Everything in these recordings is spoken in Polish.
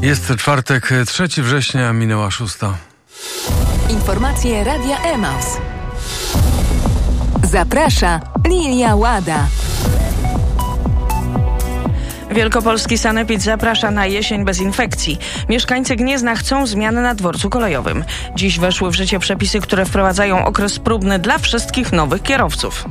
Jest czwartek, 3 września, minęła 6. Informacje Radia Emaus. Zaprasza Lilia Łada. Wielkopolski sanepid zaprasza na jesień bez infekcji. Mieszkańcy Gniezna chcą zmian na dworcu kolejowym. Dziś weszły w życie przepisy, które wprowadzają okres próbny dla wszystkich nowych kierowców.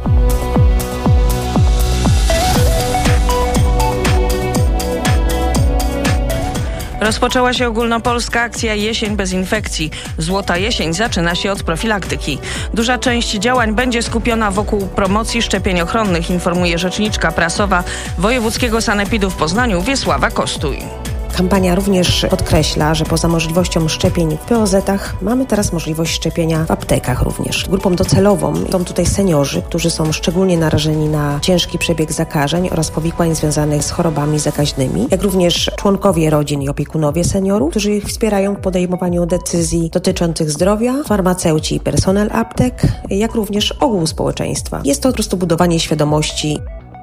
Rozpoczęła się ogólnopolska akcja Jesień bez infekcji. Złota jesień zaczyna się od profilaktyki. Duża część działań będzie skupiona wokół promocji szczepień ochronnych, informuje rzeczniczka prasowa Wojewódzkiego Sanepidu w Poznaniu Wiesława Kostuj. Kampania również podkreśla, że poza możliwością szczepień w POZ-ach mamy teraz możliwość szczepienia w aptekach również. Grupą docelową są tutaj seniorzy, którzy są szczególnie narażeni na ciężki przebieg zakażeń oraz powikłań związanych z chorobami zakaźnymi, jak również członkowie rodzin i opiekunowie seniorów, którzy ich wspierają w podejmowaniu decyzji dotyczących zdrowia, farmaceuci i personel aptek, jak również ogół społeczeństwa. Jest to po prostu budowanie świadomości.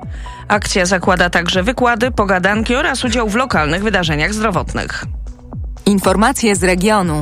Akcja zakłada także wykłady, pogadanki oraz udział w lokalnych wydarzeniach zdrowotnych. Informacje z regionu.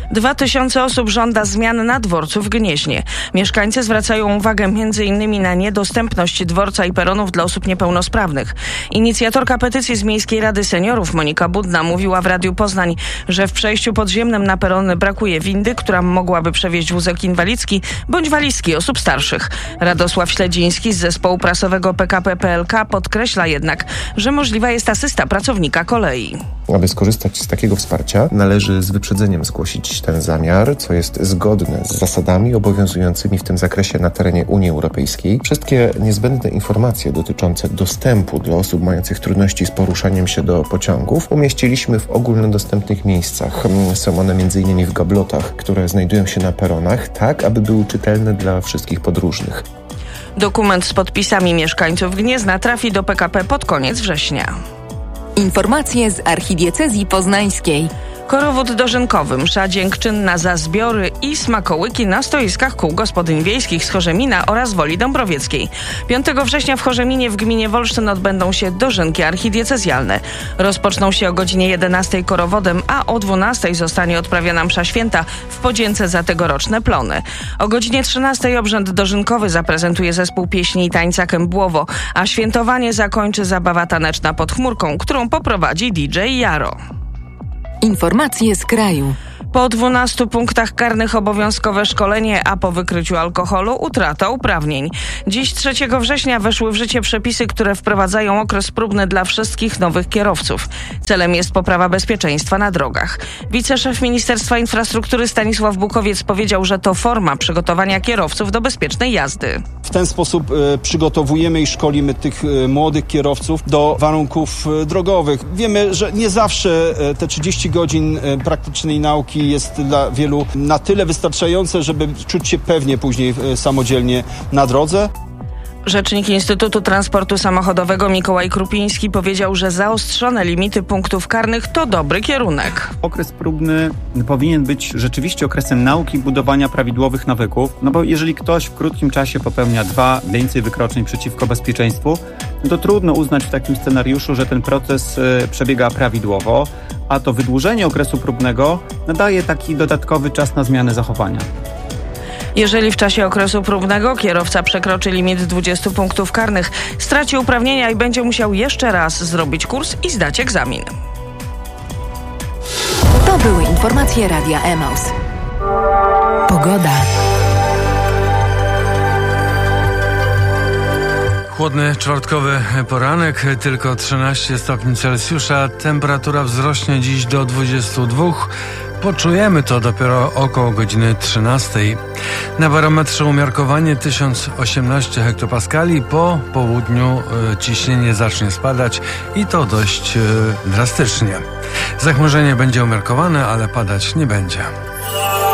2000 osób żąda zmian na dworcu w Gnieźnie. Mieszkańcy zwracają uwagę m.in. na niedostępność dworca i peronów dla osób niepełnosprawnych. Inicjatorka petycji z Miejskiej Rady Seniorów Monika Budna mówiła w Radiu Poznań, że w przejściu podziemnym na perony brakuje windy, która mogłaby przewieźć wózek inwalidzki bądź walizki osób starszych. Radosław Śledziński z zespołu prasowego PKP PLK podkreśla jednak, że możliwa jest asysta pracownika kolei. Aby skorzystać z takiego wsparcia, należy z wyprzedzeniem zgłosić ten zamiar, co jest zgodne z zasadami obowiązującymi w tym zakresie na terenie Unii Europejskiej. Wszystkie niezbędne informacje dotyczące dostępu dla osób mających trudności z poruszaniem się do pociągów umieściliśmy w ogólnodostępnych miejscach. Są one m.in. w gablotach, które znajdują się na peronach, tak aby były czytelne dla wszystkich podróżnych. Dokument z podpisami mieszkańców Gniezna trafi do PKP pod koniec września. Informacje z archidiecezji poznańskiej. Korowód dożynkowy, msza dziękczynna za zbiory i smakołyki na stoiskach kół gospodyń wiejskich z Chorzemina oraz Woli Dąbrowieckiej. 5 września w Chorzeminie w gminie Wolsztyn odbędą się dożynki archidiecezjalne. Rozpoczną się o godzinie 11 korowodem, a o 12 zostanie odprawiona msza święta w podzięce za tegoroczne plony. O godzinie 13 obrzęd dożynkowy zaprezentuje zespół pieśni i tańca Kębłowo, a świętowanie zakończy zabawa taneczna pod chmurką, którą poprowadzi DJ Jaro. Informacje z kraju. Po 12 punktach karnych obowiązkowe szkolenie, a po wykryciu alkoholu utrata uprawnień. Dziś 3 września weszły w życie przepisy, które wprowadzają okres próbny dla wszystkich nowych kierowców. Celem jest poprawa bezpieczeństwa na drogach. Wiceszef Ministerstwa Infrastruktury Stanisław Bukowiec powiedział, że to forma przygotowania kierowców do bezpiecznej jazdy. W ten sposób przygotowujemy i szkolimy tych młodych kierowców do warunków drogowych. Wiemy, że nie zawsze te 30 godzin praktycznej nauki jest dla wielu na tyle wystarczające, żeby czuć się pewnie później samodzielnie na drodze. Rzecznik Instytutu Transportu Samochodowego Mikołaj Krupiński powiedział, że zaostrzone limity punktów karnych to dobry kierunek. Okres próbny powinien być rzeczywiście okresem nauki budowania prawidłowych nawyków, no bo jeżeli ktoś w krótkim czasie popełnia 2 więcej wykroczeń przeciwko bezpieczeństwu, to trudno uznać w takim scenariuszu, że ten proces przebiega prawidłowo, a to wydłużenie okresu próbnego nadaje taki dodatkowy czas na zmianę zachowania. Jeżeli w czasie okresu próbnego kierowca przekroczy limit 20 punktów karnych, straci uprawnienia i będzie musiał jeszcze raz zrobić kurs i zdać egzamin. To były informacje Radia Emaus. Pogoda. Chłodny czwartkowy poranek, tylko 13 stopni Celsjusza. Temperatura wzrośnie dziś do 22. Poczujemy to dopiero około godziny 13. Na barometrze umiarkowanie 1018 hektopaskali. Po południu ciśnienie zacznie spadać i to dość drastycznie. Zachmurzenie będzie umiarkowane, ale padać nie będzie.